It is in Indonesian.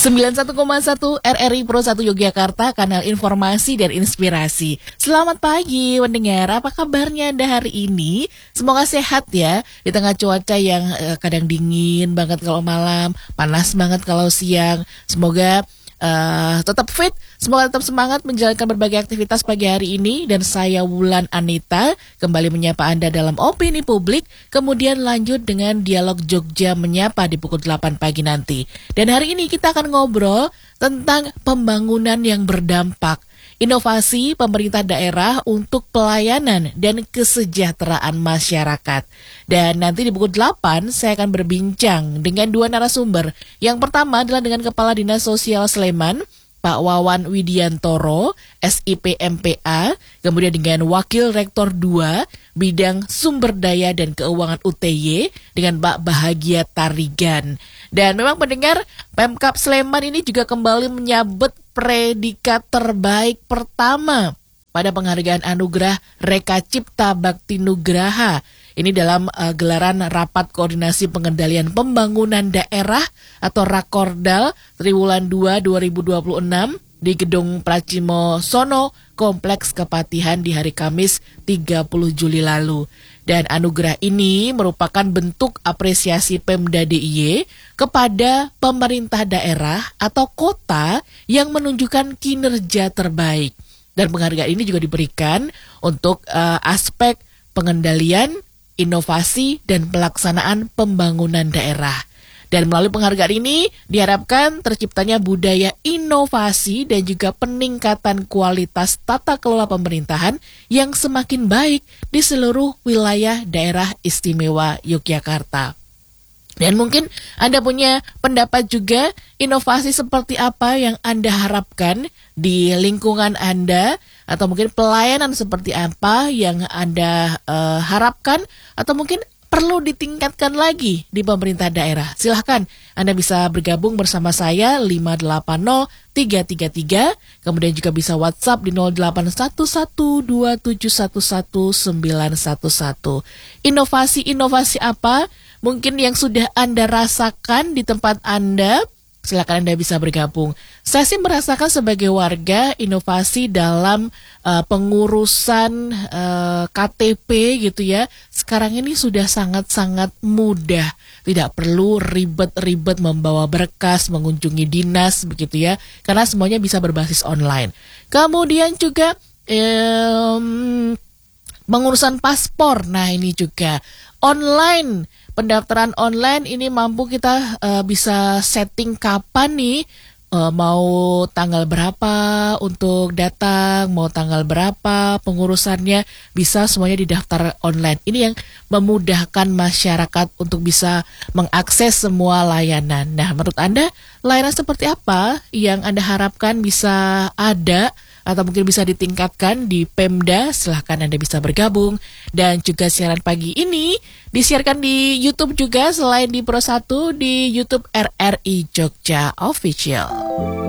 91,1 RRI Pro 1 Yogyakarta, kanal informasi dan inspirasi. Selamat pagi pendengar, apa kabarnya Anda hari ini? Semoga sehat ya, di tengah cuaca yang kadang dingin banget kalau malam, panas banget kalau siang. Semoga tetap fit, semoga tetap semangat menjalankan berbagai aktivitas pagi hari ini. Dan saya Wulan Anita kembali menyapa Anda dalam Opini Publik, kemudian lanjut dengan Dialog Jogja Menyapa di pukul 8 pagi nanti. Dan hari ini kita akan ngobrol tentang pembangunan yang berdampak, inovasi pemerintah daerah untuk pelayanan dan kesejahteraan masyarakat. Dan nanti di pukul 8 saya akan berbincang dengan dua narasumber. Yang pertama adalah dengan Kepala Dinas Sosial Sleman, Pak Wawan Widiantoro, SIP MPA, kemudian dengan Wakil Rektor 2, Bidang Sumber Daya dan Keuangan UTY, dengan Pak Bahagia Tarigan. Dan memang pendengar, Pemkab Sleman ini juga kembali menyabet predikat terbaik pertama pada penghargaan anugerah Reka Cipta Bakti Nugraha. Ini dalam gelaran Rapat Koordinasi Pengendalian Pembangunan Daerah atau Rakordal Triwulan 2 2026 di Gedung Pracimo Sono, Kompleks Kepatihan di hari Kamis 30 Juli lalu. Dan anugerah ini merupakan bentuk apresiasi Pemda DIY kepada pemerintah daerah atau kota yang menunjukkan kinerja terbaik. Dan penghargaan ini juga diberikan untuk aspek pengendalian, inovasi, dan pelaksanaan pembangunan daerah. Dan melalui penghargaan ini diharapkan terciptanya budaya inovasi dan juga peningkatan kualitas tata kelola pemerintahan yang semakin baik di seluruh wilayah daerah istimewa Yogyakarta. Dan mungkin Anda punya pendapat juga, inovasi seperti apa yang Anda harapkan di lingkungan Anda, atau mungkin pelayanan seperti apa yang Anda harapkan, atau mungkin perlu ditingkatkan lagi di pemerintah daerah. Silahkan Anda bisa bergabung bersama saya 580-333, kemudian juga bisa WhatsApp di 081127119111. Inovasi-inovasi apa mungkin yang sudah Anda rasakan di tempat Anda? Silakan Anda bisa bergabung. Saya sih merasakan sebagai warga inovasi dalam pengurusan KTP gitu ya. Sekarang ini sudah sangat-sangat mudah. Tidak perlu ribet-ribet membawa berkas, mengunjungi dinas begitu ya. Karena semuanya bisa berbasis online. Kemudian juga pengurusan paspor. Nah ini juga online. Pendaftaran online ini mampu kita bisa setting kapan nih, mau tanggal berapa untuk datang, mau tanggal berapa pengurusannya, bisa semuanya didaftar online. Ini yang memudahkan masyarakat untuk bisa mengakses semua layanan. Nah, menurut Anda, layanan seperti apa yang Anda harapkan bisa ada atau mungkin bisa ditingkatkan di Pemda? Silahkan Anda bisa bergabung. Dan juga siaran pagi ini disiarkan di YouTube juga, selain di Pro 1, di YouTube RRI Jogja Official.